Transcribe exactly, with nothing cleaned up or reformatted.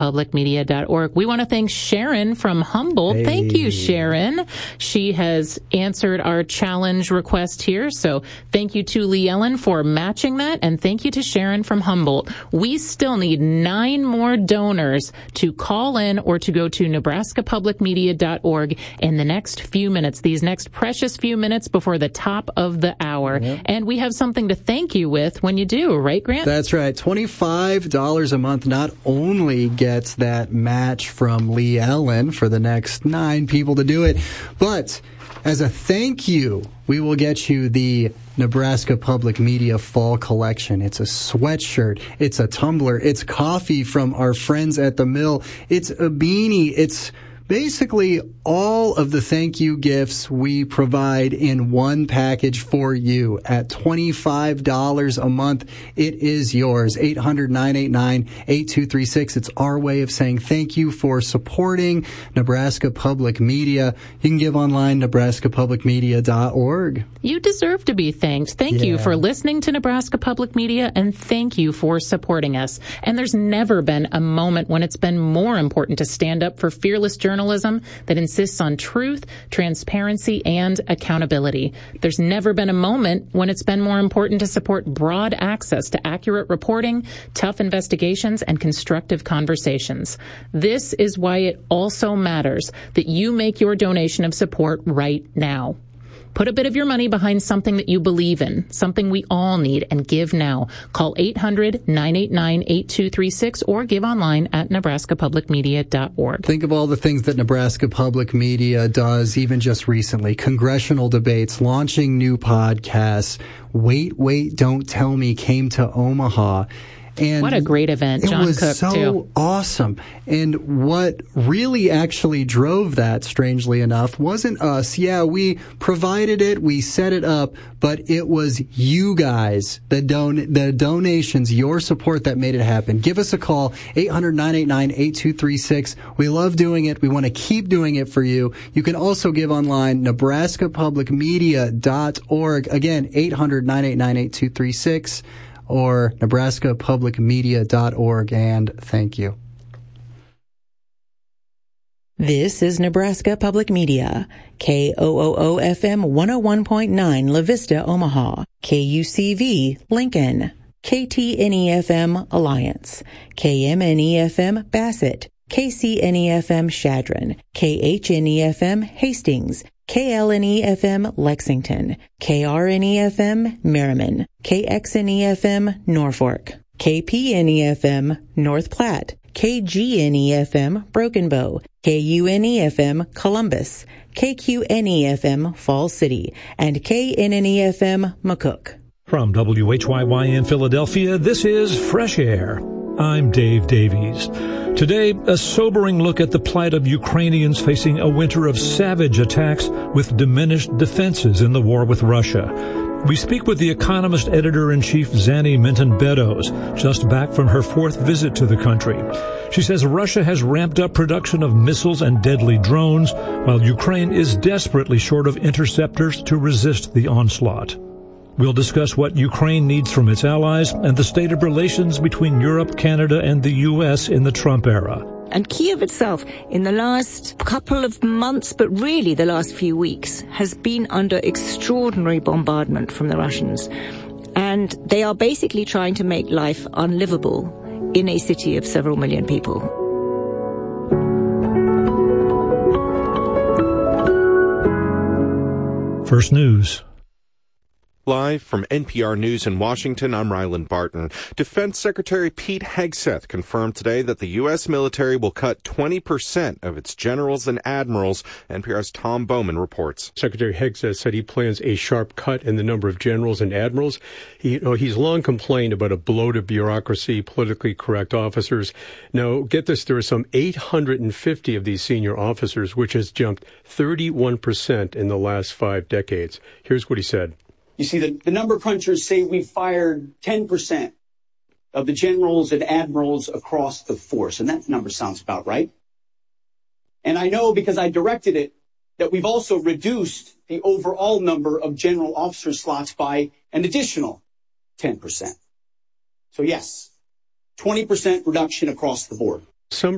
public media dot org. We want to thank Sharon from Humboldt. Hey. Thank you, Sharon. She has answered our challenge request here. So thank you to Lee Ellen for matching that. And thank you to Sharon from Humboldt. We still need nine more donors to call in or to go to Nebraska public media dot org in the next few minutes, these next precious few minutes before the top of the hour. Yep. And we have something to thank you with when you do, right, Grant? That's right. twenty-five dollars a month not only gets that match from Lee Ellen for the next nine people to do it, but as a thank you, we will get you the Nebraska Public Media Fall Collection. It's a sweatshirt. It's a tumbler. It's coffee from our friends at the mill. It's a beanie. It's basically all of the thank you gifts we provide in one package for you at twenty-five dollars a month. It is yours. eight hundred, nine eight nine, eight two three six. It's our way of saying thank you for supporting Nebraska Public Media. You can give online, Nebraska public media dot org. You deserve to be thanked. Thank yeah. you for listening to Nebraska Public Media, and thank you for supporting us. And there's never been a moment when it's been more important to stand up for fearless journalism that insists on truth, transparency, and accountability. There's never been a moment when it's been more important to support broad access to accurate reporting, tough investigations, and constructive conversations. This is why it also matters that you make your donation of support right now. Put a bit of your money behind something that you believe in, something we all need, and give now. Call eight hundred, nine eight nine, eight two three six or give online at Nebraska public media dot org. Think of all the things that Nebraska Public Media does, even just recently. Congressional debates, launching new podcasts. Wait, Wait, Don't Tell Me came to Omaha. And what a great event, John Cook, too. It was so too. awesome. And what really actually drove that, strangely enough, wasn't us. Yeah, we provided it, we set it up, but it was you guys, the don- the donations, your support that made it happen. Give us a call, eight hundred, nine eight nine, eight two three six. We love doing it. We want to keep doing it for you. You can also give online, Nebraska public media dot org. Again, eight hundred, nine eight nine, eight two three six. Or Nebraska public media dot org, and thank you. This is Nebraska Public Media, K O O O F M one oh one point nine La Vista, Omaha, K U C V, Lincoln, K T N E F M, Alliance, K M N E F M, Bassett, K C N E F M, Chadron, K H N E F M, Hastings, K L N E F M, Lexington, K R N E F M, Merriman, K X N E F M, Norfolk, K P N E F M, North Platte, K G N E F M, Broken Bow, K U N E F M, Columbus, K Q N E F M, Falls City, and K N N E F M, McCook. From W H Y Y in Philadelphia, this is Fresh Air. I'm Dave Davies. Today, a sobering look at the plight of Ukrainians facing a winter of savage attacks with diminished defenses in the war with Russia. We speak with the Economist editor-in-chief Zanny Minton-Beddoes, just back from her fourth visit to the country. She says Russia has ramped up production of missiles and deadly drones, while Ukraine is desperately short of interceptors to resist the onslaught. We'll discuss what Ukraine needs from its allies and the state of relations between Europe, Canada, and the U S in the Trump era. And Kyiv itself, in the last couple of months, but really the last few weeks, has been under extraordinary bombardment from the Russians. And they are basically trying to make life unlivable in a city of several million people. First News. Live from N P R News in Washington, I'm Ryland Barton. Defense Secretary Pete Hegseth confirmed today that the U S military will cut twenty percent of its generals and admirals. N P R's Tom Bowman reports. Secretary Hegseth said he plans a sharp cut in the number of generals and admirals. He, you know, he's long complained about a bloated bureaucracy, politically correct officers. Now, get this, there are some eight hundred fifty of these senior officers, which has jumped thirty-one percent in the last five decades. Here's what he said. You see, the, the number crunchers say we fired ten percent of the generals and admirals across the force, and that number sounds about right. And I know, because I directed it, that we've also reduced the overall number of general officer slots by an additional ten percent. So yes, twenty percent reduction across the board. Some